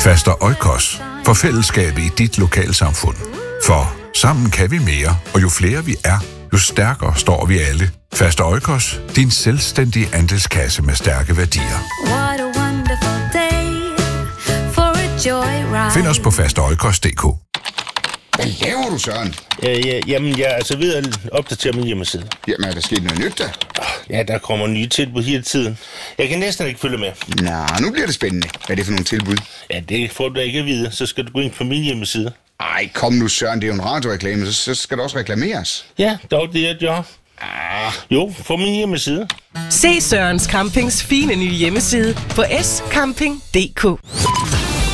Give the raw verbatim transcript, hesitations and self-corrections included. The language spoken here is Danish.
Faster Oikos. For fællesskabet i dit lokalsamfund. For sammen kan vi mere, og jo flere vi er, jo stærkere står vi alle. Faster Oikos. Din selvstændige andelskasse med stærke værdier. Find os på faster oikos punktum d k. Hvad laver du, Søren? Ja, ja, jamen, jeg er altså ved at opdatere min hjemmeside. Jamen, er der sket noget nyt der? Ja, der kommer nye tilbud hele tiden. Jeg kan næsten ikke følge med. Nå, nu bliver det spændende. Hvad er det for nogle tilbud? Ja, det får du ikke at vide. Så skal du gå ind på min hjemmeside. Ej, kom nu, Søren. Det er jo en radioreklame, så, så skal der også reklameres. Ja, dog det er et job. Ah. Jo, på min hjemmeside. Se Sørens Campings fine nye hjemmeside på s camping punktum d k.